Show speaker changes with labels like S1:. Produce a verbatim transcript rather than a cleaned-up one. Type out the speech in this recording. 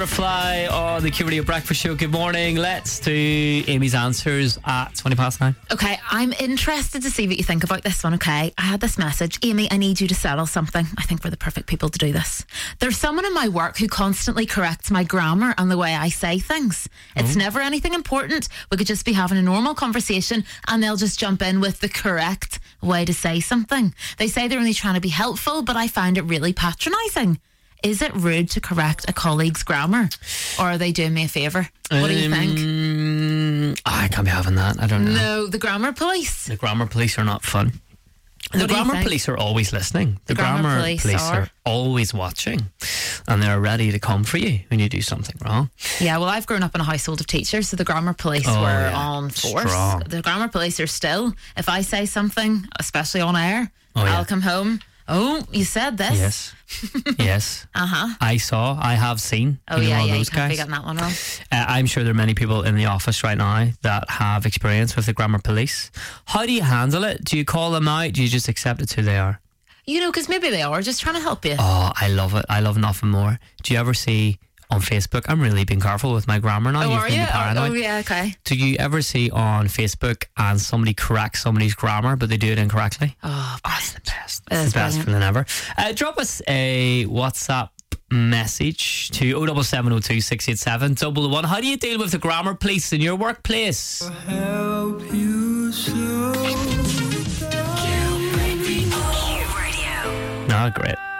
S1: Butterfly on the Q Radio Breakfast Show. Good morning. Let's do Amy's answers at twenty past nine.
S2: Okay, I'm interested to see what you think about this one, okay? I had this message. Amy, I need you to settle something. I think we're the perfect people to do this. There's someone in my work who constantly corrects my grammar and the way I say things. It's oh. never anything important. We could just be having a normal conversation and they'll just jump in with the correct way to say something. They say they're only trying to be helpful, but I find it really patronising. Is it rude to correct a colleague's grammar? Or are they doing me a favour? What um, do you think?
S1: Oh, I can't be having that. I don't know.
S2: No, the grammar police.
S1: The grammar police are not fun. The
S2: what
S1: grammar police are always listening. The, the grammar, grammar police, police are. are always watching. And they're ready to come for you when you do something wrong.
S2: Yeah, well, I've grown up in a household of teachers, so the grammar police
S1: oh,
S2: were
S1: yeah.
S2: on force.
S1: Strong.
S2: The grammar police are still, if I say something, especially on air,
S1: oh,
S2: I'll
S1: yeah.
S2: come home. Oh, you said this.
S1: Yes. Yes.
S2: Uh-huh.
S1: I saw, I have seen.
S2: Oh,
S1: you know,
S2: yeah,
S1: all
S2: yeah,
S1: those
S2: you can't
S1: guys.
S2: be getting that one wrong.
S1: Uh, I'm sure there are many people in the office right now that have experience with the grammar police. How do you handle it? Do you call them out? Do you just accept it's who they are?
S2: You know, because maybe they are just trying to help you.
S1: Oh, I love it. I love nothing more. Do you ever see on Facebook, I'm really being careful with my grammar now.
S2: Oh,
S1: You've
S2: are
S1: made
S2: you?
S1: me paranoid.
S2: Oh, yeah, okay.
S1: Do you ever see on Facebook and somebody corrects somebody's grammar but they do it incorrectly?
S2: Oh,
S1: that's the best.
S2: It
S1: It's the best feeling ever. Uh, drop us a WhatsApp message to oh seven seven oh two six eight seven double one. How do you deal with the grammar police in your workplace?
S3: Help you slow down.
S1: Not great.